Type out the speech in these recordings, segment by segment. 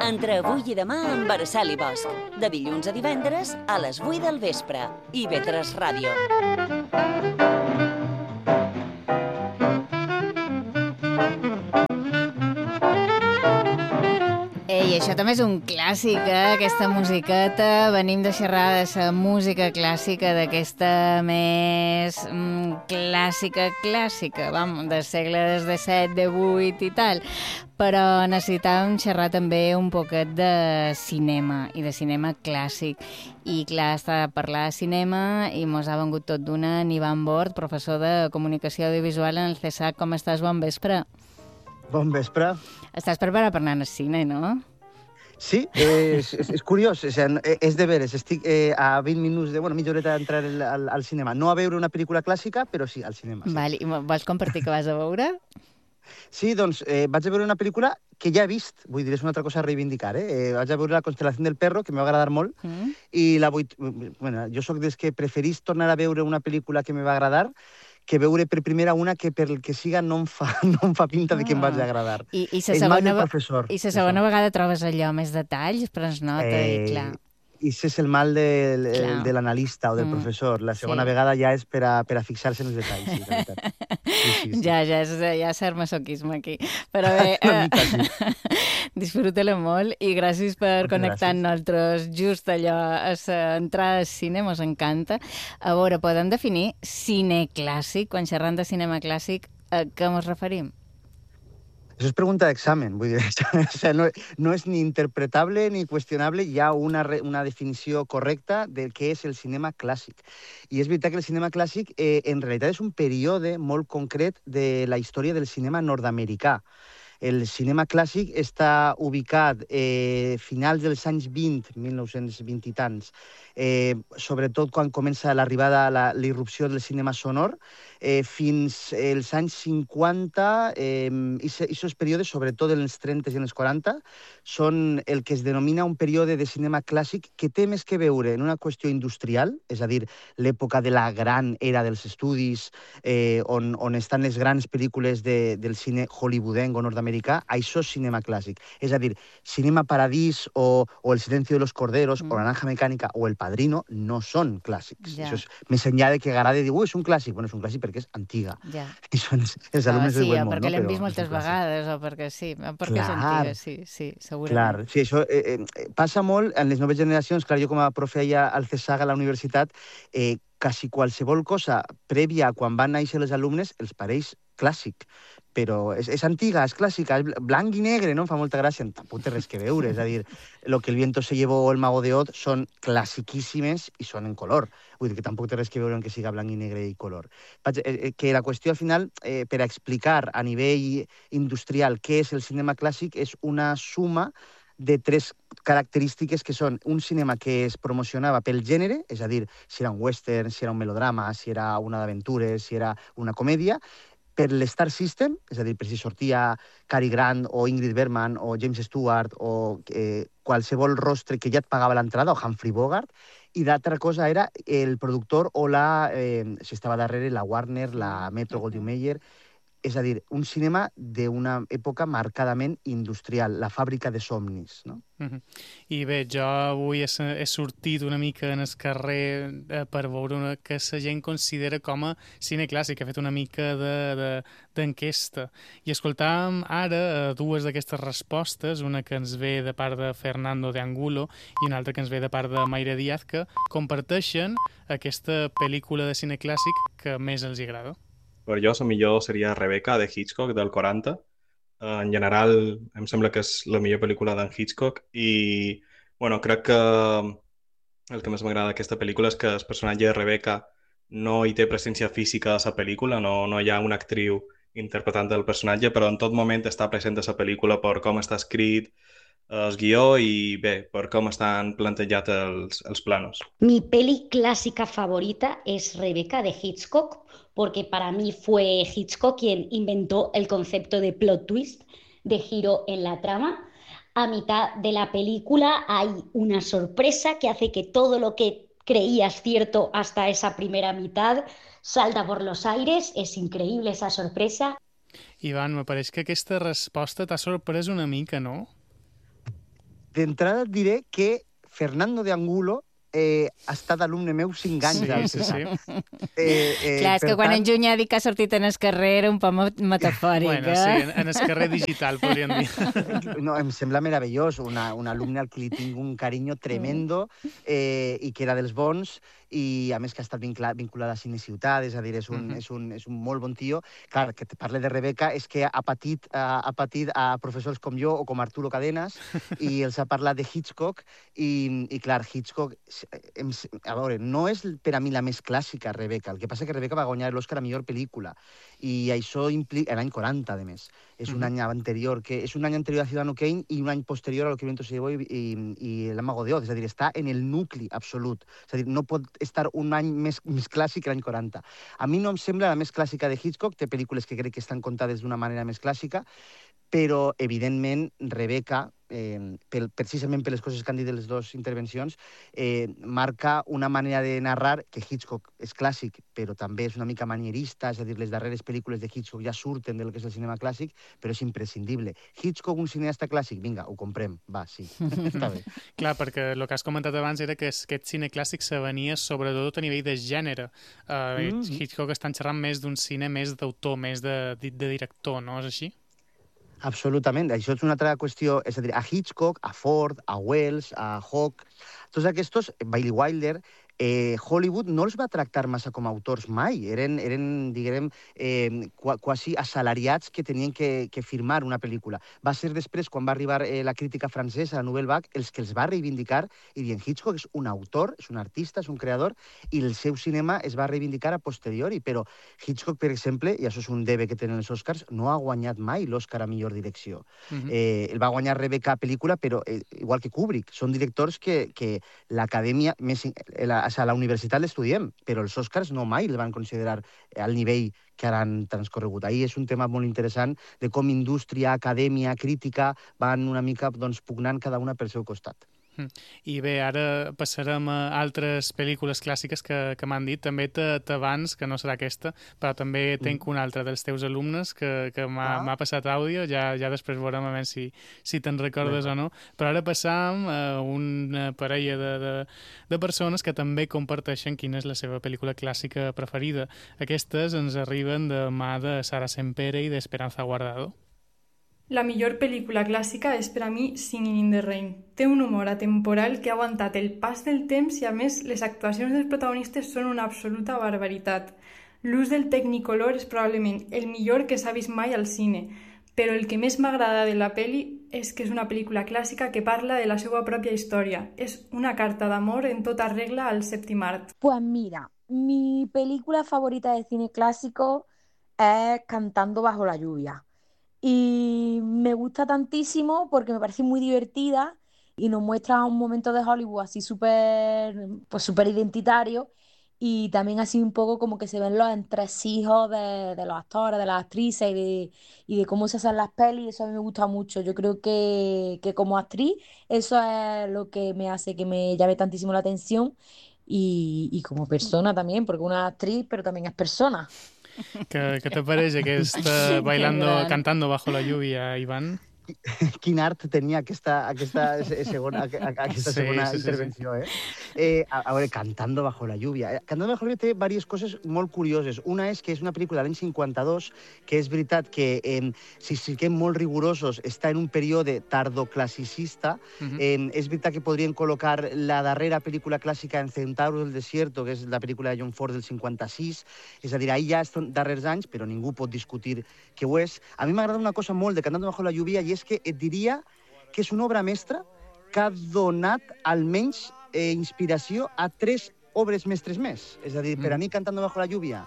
Entre avui i demà amb Araceli Bosch. De dilluns a divendres a les 8 del vespre. IB3 Ràdio. Ei, això també és un clàssic, aquesta musiqueta. Venim de xerrar de la música clàssica, d'aquesta més clàssica, de segles de 7, de 8 i tal. Però necessitàvem xerrar també un poquet de cinema, i de cinema clàssic. I clar, està a parlar de cinema i mos ha vengut tot d'una en Ivan Bort, professor de Comunicació Audiovisual en el CESAC. Com estàs? Bon vespre. Bon vespre. Estàs preparat per anar al cine, no? Sí, és curiós, és de veres, estic a 20 minuts mitja horeta d'entrar al cinema. No a veure una pel·lícula clàssica, però sí, al cinema. Sí. Vale. I vols compartir què vas a veure? Sí, doncs vaig a veure una pel·lícula que ja he vist, vull dir, és una altra cosa a reivindicar, Vaig a veure La constelació del perro, que m'ha agradat molt, i jo sóc dels que preferís tornar a veure una pel·lícula que me va agradar que veure per primera una que pel que siga no em fa pinta de que em vagi agradar. I la segona vegada trobes allò, més detalls, però es nota, i clar. I és el mal de l'analista o del professor. La segona vegada ja és per a fixar-se en els detalls. Sí, la veritat. Sí. Ja és cert masoquisme aquí. Però bé, disfruta-la molt i gràcies per connectar amb nosaltres just allò a l'entrada al cine, mos encanta. A veure, podem definir cine clàssic? Quan xerram de cinema clàssic, a què mos referim? Això és pregunta d'examen, vull dir, no és ni interpretable ni qüestionable, hi ha una definició correcta del que és el cinema clàssic. I és veritat que el cinema clàssic en realitat és un període molt concret de la història del cinema nord-americà. El cinema clàssic està ubicat finals dels anys 20, 1920 i tants, sobretot quan comença l'arribada, la irrupció del cinema sonor, fins als anys 50, i aquests períodes, sobretot en els 30 i en els 40, són el que es denomina un període de cinema clàssic que té més que veure en una qüestió industrial, és a dir, l'època de la gran era dels estudis, on estan les grans pel·lícules del cine hollywoodenc o nord-americà, això és cinema clàssic. És a dir, Cinema Paradís o El silencio de los corderos o La naranja mecànica o El Padrino no són clàssics. Ja. Això és més enllà de que agrada dir, és un clàssic. Bueno, és un clàssic perquè és antiga. Ja. I són els alumnes del buen món, no? Perquè l'hem vist moltes vegades, o perquè sí, perquè és antiga, sí, segurament. Clar, sí, això passa molt en les noves generacions. Clar, jo com a profe allà al CESAG a la universitat, quasi qualsevol cosa prèvia a quan van néixer els alumnes els pareix clàssic, però és antiga, és clàssica, és blanc i negre, no? Em fa molta gràcia, tampoc té res que veure, és a dir, Lo que el viento se llevó o El mago de Oz són classiquíssimes i són en color, vull dir que tampoc té res que veure en que siga blanc i negre i color. Que la qüestió al final, per a explicar a nivell industrial què és el cinema clàssic, és una suma de tres característiques que són un cinema que es promocionava pel gènere, és a dir, si era un western, si era un melodrama, si era una d'aventures, si era una comèdia, per l'Star System, és a dir, per si sortia Cary Grant o Ingrid Bergman o James Stewart o qualsevol rostre que ja et pagava l'entrada, o Humphrey Bogart, i l'altra cosa era el productor o si estava darrere, la Warner, la Metro Goldwyn Mayer. És a dir, un cinema d'una època marcadament industrial, la fàbrica de somnis, no? I bé, jo avui he sortit una mica en el carrer per veure que la gent considera com a cine clàssic. He fet una mica d'enquesta. I escoltàvem ara dues d'aquestes respostes, una que ens ve de part de Fernando de Angulo i una altra que ens ve de part de Mayra Díaz, que comparteixen aquesta pel·lícula de cine clàssic que més els agrada. Per jo, la millor seria Rebecca, de Hitchcock, del 40. En general, em sembla que és la millor pel·lícula d'en Hitchcock i, crec que el que més m'agrada d'aquesta pel·lícula és que el personatge de Rebecca no hi té presència física a la pel·lícula, no hi ha una actriu interpretant el personatge, però en tot moment està present a la pel·lícula per com està escrit el guió i bé, per com estan plantejats els planos. Mi peli clásica favorita es Rebecca de Hitchcock, porque para mí fue Hitchcock quien inventó el concepto de plot twist, de giro en la trama. A mitad de la película hay una sorpresa que hace que todo lo que creías cierto hasta esa primera mitad salta por los aires. Es increíble esa sorpresa. Ivan, me pareix que aquesta resposta t'ha sorprès una mica, no? D'entrada et diré que Fernando de Angulo ha estat alumne meu 5 anys al CESAC. Clar, és que quan en Juny ha dit que ha sortit en el carrer era un poc metafòric. Bueno, sí, en el carrer digital, podríem dir. No, em sembla meravellós, un alumne al que li tinc un carinyo tremendo i que era dels bons i a més que ha estat vinculat a Cine Ciutat, és a dir, és un molt bon tio. Clar, que te parle de Rebeca és que ha patit a professors com jo o com Arturo Cadenas i els ha parlat de Hitchcock i clar, Hitchcock, a veure, no és per a mi la més clàssica, Rebeca. El que passa que Rebeca va guanyar l'Oscar a millor pel·lícula i això implica, l'any 40, a més. És un any anterior a Ciudadano Kane i un any posterior a Lo que viento se llevó i El Mago de Oz. És a dir, està en el nucli absolut. És a dir, no pot estar un any més clàssic que l'any 40. A mi no em sembla la més clàssica de Hitchcock, té pel·lícules que crec que estan contades d'una manera més clàssica, però, evidentment, Rebeca, precisament per les coses que han dit de les dues intervencions, marca una manera de narrar que Hitchcock és clàssic, però també és una mica manierista, és a dir, les darreres pel·lícules de Hitchcock ja surten del que és el cinema clàssic, però és imprescindible. Hitchcock, un cineasta clàssic? Vinga, ho comprem, va, sí, està bé. Clar, perquè el que has comentat abans era que aquest cine clàssic se venia sobretot a nivell de gènere. Hitchcock estan xerrant més d'un cine més d'autor, més de director, no és així? Absolutament. Això és una altra qüestió. És a dir, a Hitchcock, a Ford, a Wells, a Hawke, tots aquests, Billy Wilder, Hollywood no els va tractar massa com a autors mai. Eren diguem, quasi assalariats que tenien que firmar una pel·lícula. Va ser després, quan va arribar la crítica francesa, la Nouvelle Vague, els que els va reivindicar i dient Hitchcock és un autor, és un artista, és un creador, i el seu cinema es va reivindicar a posteriori. Però Hitchcock, per exemple, i això és un debe que tenen els Oscars, no ha guanyat mai l'Oscar a millor direcció. El va guanyar Rebeca a pel·lícula, però igual que Kubrick. Són directors que l'acadèmia, a la universitat l'estudiem, però els Oscars no mai els van considerar al nivell que ara han transcorregut. Ahir és un tema molt interessant de com indústria, acadèmia, crítica van una mica pugnant cada una pel seu costat. I bé, ara passarem a altres pel·lícules clàssiques que m'han dit. També t'abans, que no serà aquesta, però també tenc una altra dels teus alumnes que m'ha passat àudio, ja després veurem a veure si te'n recordes o no. Però ara passam a una parella de persones que també comparteixen quina és la seva pel·lícula clàssica preferida. Aquestes ens arriben de mà de Sara Sempere i d'Esperanza Guardado. La millor pel·lícula clàssica és per a mi Singing in the Rain. Té un humor atemporal que ha aguantat el pas del temps i, a més, les actuacions dels protagonistes són una absoluta barbaritat. L'ús del Technicolor és probablement el millor que s'ha vist mai al cine, però el que més m'agrada de la pel·li és que és una pel·lícula clàssica que parla de la seva pròpia història. És una carta d'amor en tota regla al sèptim art. Pues mira, mi película favorita de cine clásico es Cantando bajo la lluvia. Y me gusta tantísimo porque me parece muy divertida y nos muestra un momento de Hollywood así súper identitario y también así un poco como que se ven los entresijos de los actores, de las actrices y de cómo se hacen las pelis. Eso a mí me gusta mucho. Yo creo que como actriz eso es lo que me hace que me llame tantísimo la atención y como persona también, porque una es actriz pero también es persona. ¿Qué te parece cantando bajo la lluvia, Iván? Quin art tenia aquesta segona intervenció, A veure, Cantando bajo la lluvia. Cantando bajo la lluvia té diverses coses molt curioses. Una és que és una pel·lícula de l'any 52, que és veritat que, si siguem molt rigorosos, està en un període tardoclassicista. És veritat que podrien col·locar la darrera pel·lícula clàssica en Centauro del Desierto, que és la pel·lícula de John Ford del 56. És a dir, ahir ja són darrers anys, però ningú pot discutir que ho és. A mi m'agrada una cosa molt de Cantando bajo la lluvia i és que et diria que és una obra mestra que ha donat almenys inspiració a 3 obres mestres més. És a dir, per a mi Cantando bajo la lluvia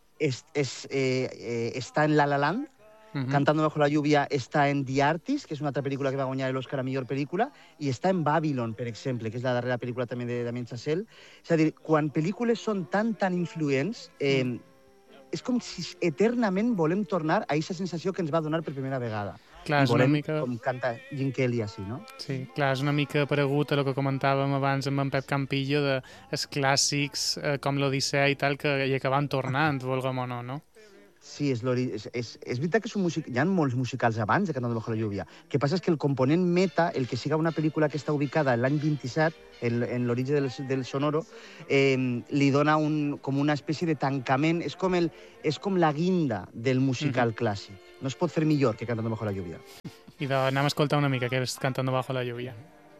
està en La La Land, Cantando bajo la lluvia està en The Artist, que és una altra pel·lícula que va guanyar l'Oscar a millor pel·lícula, i està en Babylon, per exemple, que és la darrera pel·lícula també de Damien Chazelle. És a dir, quan pel·lícules són tan influents, és com si eternament volem tornar a aquesta sensació que ens va donar per primera vegada. Clar, és una mica... Com canta Jim Kelly, així, no? Sí, clar, és una mica paregut a el que comentàvem abans amb en Pep Campillo dels clàssics com l'Odissea i tal, que van tornant, vulguem o no, no? Sí, és veritat que hi ha molts musicals abans de Cantando bajo la lluvia. El que passa és que el component meta, el que siga una pel·lícula que està ubicada l'any 27, en l'origen del sonoro, li dona com una espècie de tancament. És com la guinda del musical clàssic. No es pot fer millor que Cantando bajo la lluvia. I anem a escoltar una mica què és Cantando bajo la lluvia.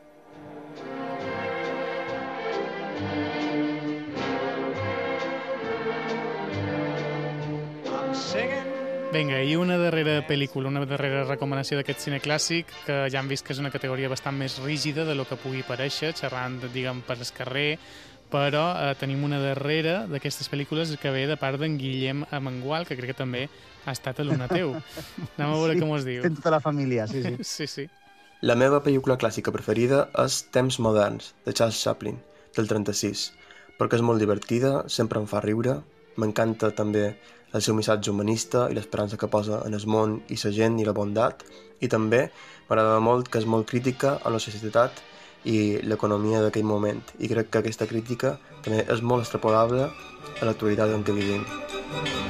Vinga, i una darrera pel·lícula, una darrera recomanació d'aquest cine clàssic, que ja hem vist que és una categoria bastant més rígida de lo que pugui parèixer, xerrant, diguem, per el carrer, però tenim una darrera d'aquestes pel·lícules que ve de part d'en Guillem Amengual, que crec que també ha estat alumne teu. Anem a veure com us diu. Té tota la família, sí. Sí. La meva pel·lícula clàssica preferida és Temps moderns, de Charles Chaplin, del 36, perquè és molt divertida, sempre em fa riure, m'encanta també el seu missatge humanista i l'esperança que posa en el món i la gent i la bondat, i també m'agrada molt que és molt crítica a la societat i l'economia d'aquell moment, i crec que aquesta crítica també és molt extrapolable a l'actualitat en què vivim.